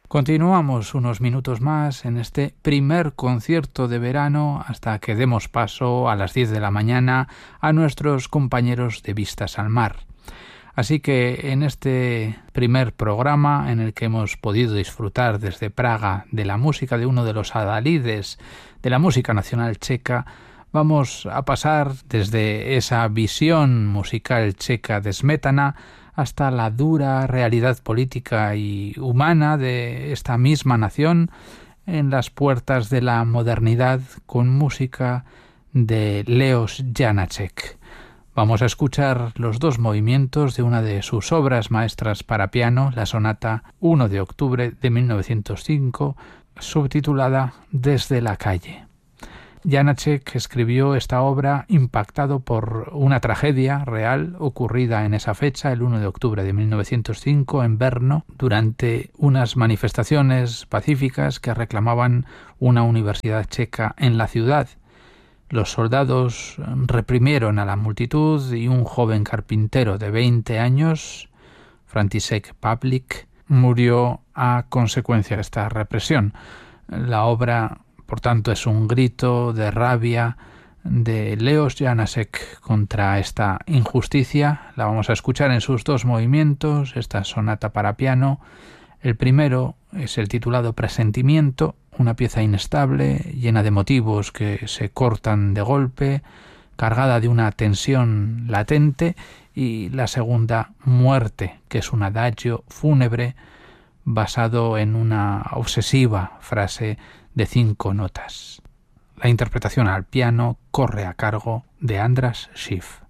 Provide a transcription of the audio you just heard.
Continuamos unos minutos más en este primer concierto de verano hasta que demos paso a las 10 de la mañana a nuestros compañeros de Vistas al Mar. Así que en este primer programa en el que hemos podido disfrutar desde Praga de la música de uno de los adalides de la música nacional checa, vamos a pasar desde esa visión musical checa de Smetana hasta la dura realidad política y humana de esta misma nación en las puertas de la modernidad con música de Leos Janáček. Vamos a escuchar los dos movimientos de una de sus obras maestras para piano, la sonata 1 de octubre de 1905, subtitulada Desde la calle. Janáček escribió esta obra impactado por una tragedia real ocurrida en esa fecha, el 1 de octubre de 1905, en Brno, durante unas manifestaciones pacíficas que reclamaban una universidad checa en la ciudad. Los soldados reprimieron a la multitud y un joven carpintero de 20 años, František Pavlik, murió a consecuencia de esta represión. La obra, por tanto, es un grito de rabia de Leos Janáček contra esta injusticia. La vamos a escuchar en sus dos movimientos, esta sonata para piano. El primero es el titulado Presentimiento, una pieza inestable, llena de motivos que se cortan de golpe, cargada de una tensión latente, y la segunda, Muerte, que es un adagio fúnebre basado en una obsesiva frase de 5 notas. La interpretación al piano corre a cargo de András Schiff.